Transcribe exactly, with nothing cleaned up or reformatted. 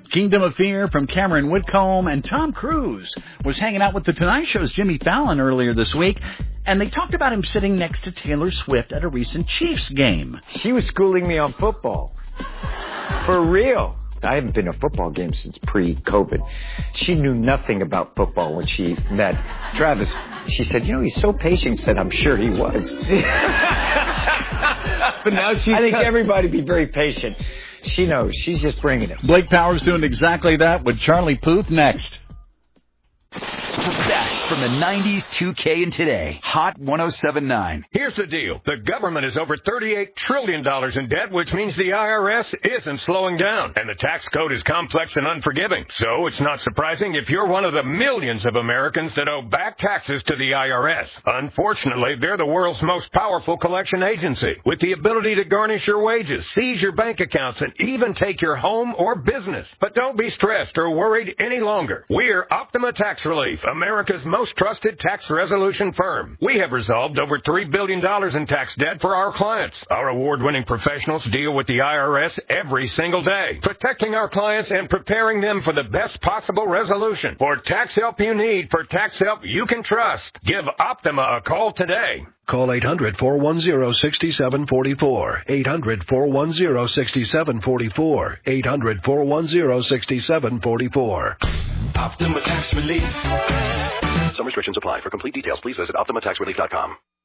Kingdom of Fear from Cameron Whitcomb, and Tom Cruise was hanging out with The Tonight Show's Jimmy Fallon earlier this week, and they talked about him sitting next to Taylor Swift at a recent Chiefs game. She was schooling me on football. For real. I haven't been to a football game since pre-COVID. She knew nothing about football when she met Travis. She said, you know, he's so patient. I said, I'm sure he was. But now she's... I think everybody be very patient. She knows. She's just bringing it. Blake Powers doing exactly that with Charlie Puth next. The best from the nineties, two K, and today. Hot one oh seven point nine. Here's the deal. The government is over thirty-eight trillion dollars in debt, which means the I R S isn't slowing down. And the tax code is complex and unforgiving. So it's not surprising if you're one of the millions of Americans that owe back taxes to the I R S. Unfortunately, they're the world's most powerful collection agency, with the ability to garnish your wages, seize your bank accounts, and even take your home or business. But don't be stressed or worried any longer. We're Optima Tax Relief, America's most trusted tax resolution firm. We have resolved over three billion dollars in tax debt for our clients. Our award-winning professionals deal with the I R S every single day, protecting our clients and preparing them for the best possible resolution. For tax help you need, for tax help you can trust, give Optima a call today. Call eight hundred, four one zero, six seven four four. eight hundred, four one zero, six seven four four. eight hundred, four one zero, six seven four four. Optima Tax Relief. Some restrictions apply. For complete details, please visit Optima Tax Relief dot com.